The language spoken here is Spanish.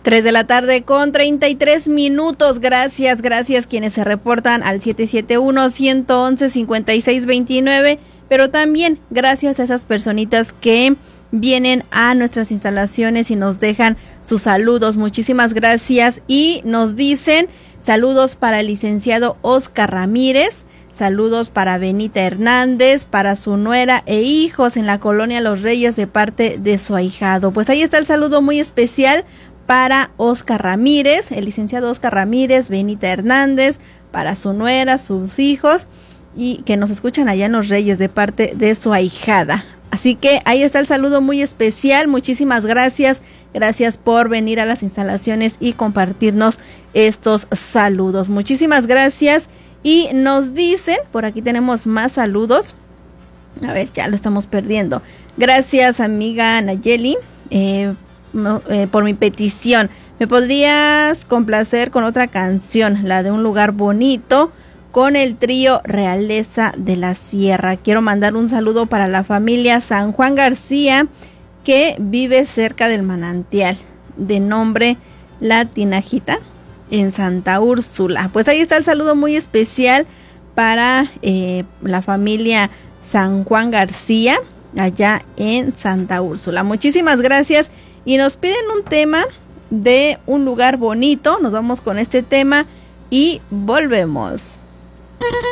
3:33 p.m. Gracias quienes se reportan al 771-111-5629, pero también gracias a esas personitas que vienen a nuestras instalaciones y nos dejan sus saludos. Muchísimas gracias y nos dicen saludos para el licenciado Oscar Ramírez, saludos para Benita Hernández, para su nuera e hijos en la colonia Los Reyes de parte de su ahijado. Pues ahí está el saludo muy especial para Oscar Ramírez, el licenciado Oscar Ramírez, Benita Hernández, para su nuera, sus hijos y que nos escuchan allá en Los Reyes de parte de su ahijada. Así que ahí está el saludo muy especial. Muchísimas gracias. Gracias por venir a las instalaciones y compartirnos estos saludos. Muchísimas gracias. Y nos dicen, por aquí tenemos más saludos. A ver, ya lo estamos perdiendo. Gracias, amiga Nayeli, por mi petición. ¿Me podrías complacer con otra canción, la de Un Lugar Bonito, con el trío Realeza de la Sierra? Quiero mandar un saludo para la familia San Juan García, que vive cerca del manantial, de nombre La Tinajita, en Santa Úrsula. Pues ahí está el saludo muy especial para la familia San Juan García, allá en Santa Úrsula. Muchísimas gracias. Y nos piden un tema de Un Lugar Bonito. Nos vamos con este tema y volvemos.